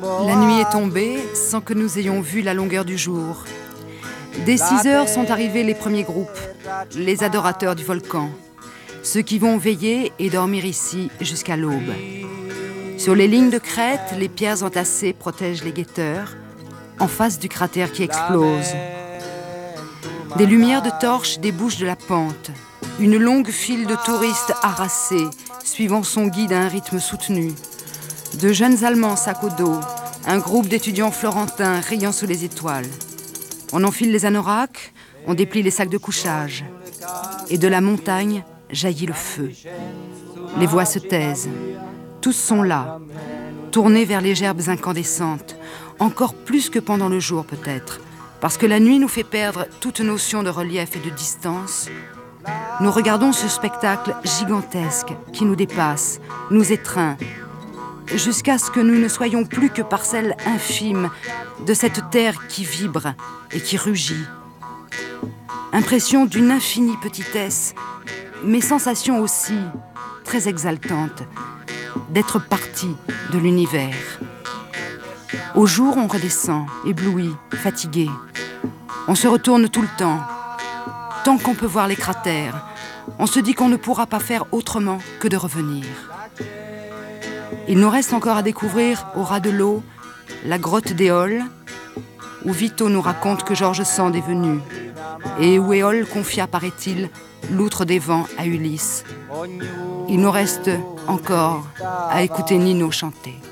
La nuit est tombée sans que nous ayons vu la longueur du jour. Dès 6 heures sont arrivés les premiers groupes, les adorateurs du volcan, ceux qui vont veiller et dormir ici jusqu'à l'aube. Sur les lignes de crête, les pierres entassées protègent les guetteurs, en face du cratère qui explose. Des lumières de torches débouchent de la pente. Une longue file de touristes harassés, suivant son guide à un rythme soutenu. De jeunes Allemands sac au dos, un groupe d'étudiants florentins rayant sous les étoiles. On enfile les anoraks, on déplie les sacs de couchage. Et de la montagne jaillit le feu. Les voix se taisent. Tous sont là, tournés vers les gerbes incandescentes, encore plus que pendant le jour peut-être, parce que la nuit nous fait perdre toute notion de relief et de distance. Nous regardons ce spectacle gigantesque qui nous dépasse, nous étreint, jusqu'à ce que nous ne soyons plus que parcelles infimes de cette terre qui vibre et qui rugit. Impression d'une infinie petitesse, mais sensation aussi très exaltante d'être partie de l'univers. Au jour, on redescend, ébloui, fatigué. On se retourne tout le temps. Tant qu'on peut voir les cratères, on se dit qu'on ne pourra pas faire autrement que de revenir. Il nous reste encore à découvrir, au ras de l'eau, la grotte d'Éole, où Vito nous raconte que George Sand est venu, et où Éole confia, paraît-il, l'outre des vents à Ulysse. Il nous reste encore à écouter Nino chanter.